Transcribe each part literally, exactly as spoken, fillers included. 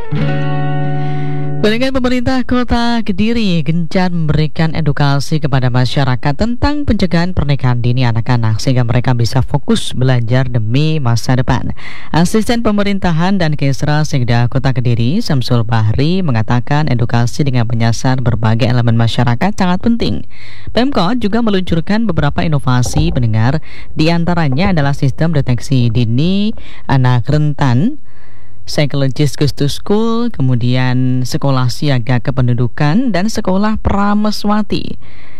Badan Pemerintah Kota Kediri gencar memberikan edukasi kepada masyarakat tentang pencegahan pernikahan dini anak-anak sehingga mereka bisa fokus belajar demi masa depan. Asisten Pemerintahan dan Kesra Sekda Kota Kediri, Samsul Bahri, mengatakan edukasi dengan menyasar berbagai elemen masyarakat sangat penting. Pemkot juga meluncurkan beberapa inovasi pendengar, di antaranya adalah sistem deteksi dini anak rentan, Psychologist Goes to School, kemudian sekolah siaga kependudukan, dan sekolah Prameswati.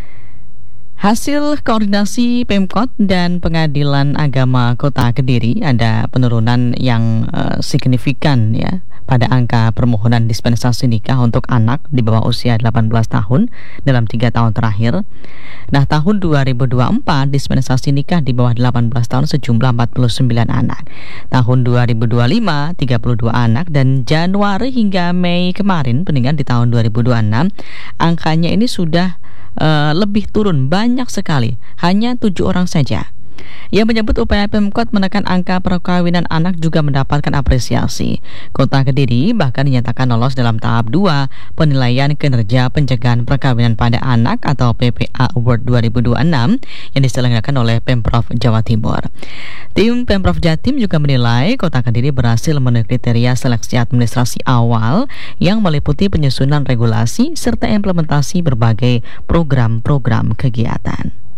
Hasil koordinasi Pemkot dan Pengadilan Agama Kota Kediri, ada penurunan yang uh, signifikan ya pada angka permohonan dispensasi nikah untuk anak di bawah usia delapan belas tahun dalam tiga tahun terakhir. Nah, tahun dua ribu dua puluh empat dispensasi nikah di bawah delapan belas tahun sejumlah empat puluh sembilan anak. Tahun dua ribu dua puluh lima tiga puluh dua anak, dan Januari hingga Mei kemarin pendengar di tahun dua ribu dua puluh enam angkanya ini sudah uh, lebih turun banyak sekali, hanya tujuh orang saja. Ia menyebut upaya Pemkot menekan angka perkawinan anak juga mendapatkan apresiasi. Kota Kediri bahkan dinyatakan lolos dalam tahap dua penilaian kinerja pencegahan perkawinan pada anak atau P P A Award dua ribu dua puluh enam yang diselenggarakan oleh Pemprov Jawa Timur. Tim Pemprov Jatim juga menilai Kota Kediri berhasil memenuhi kriteria seleksi administrasi awal yang meliputi penyusunan regulasi serta implementasi berbagai program-program kegiatan.